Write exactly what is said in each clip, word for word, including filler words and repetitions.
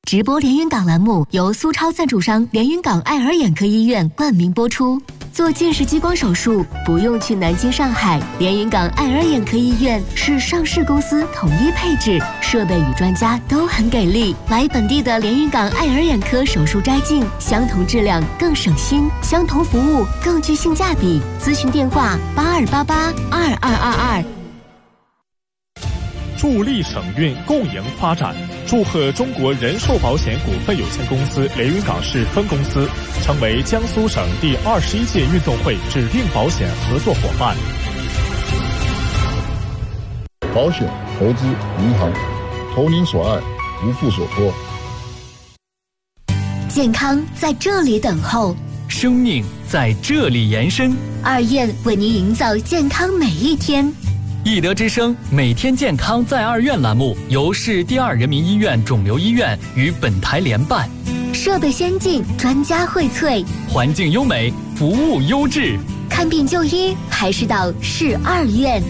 直播连云港栏目由苏超赞助商连云港爱尔眼科医院冠名播出。做近视激光手术不用去南京、上海，连云港爱尔眼科医院是上市公司，统一配置，设备与专家都很给力。来本地的连云港爱尔眼科手术摘镜，相同质量更省心，相同服务更具性价比。咨询电话八二八八二二二二。 助力省运共赢发展，祝贺中国人寿保险股份有限公司连云港市分公司成为江苏省第二十一届运动会指定保险合作伙伴。 保险、投资、银行，投您所爱，无负所托。 健康在这里等候， 生命在这里延伸。 二院为您营造健康每一天。 易德之声每天健康在二院栏目由市第二人民医院肿瘤医院与本台联办， 设备先进，专家荟萃， 环境优美，服务优质。 看病就医还是到市二院。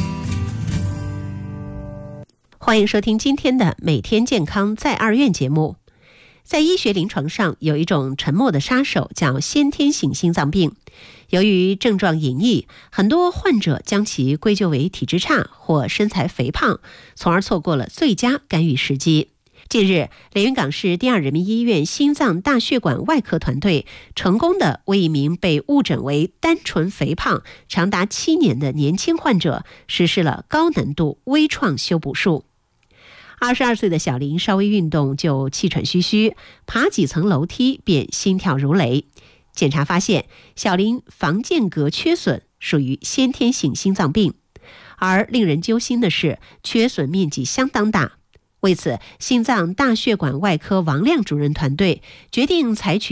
欢迎收听今天的每天健康在二院节目。在医学临床上，有一种沉默的杀手叫先天性心脏病。由于症状隐匿，很多患者将其归咎为体质差或身材肥胖，从而错过了最佳干预时机。近日，连云港市第二人民医院心脏大血管外科团队成功地为一名被误诊为单纯肥胖长达七年的年轻患者实施了高难度微创修补术。二十二岁的小林稍微运动就气喘吁吁，爬几层楼梯便心跳如雷。检查发现，小林房间隔缺损，属于先天性心脏病。而令人揪心的是，缺损面积相当大。为此，心脏大血管外科王亮主任团队决定采取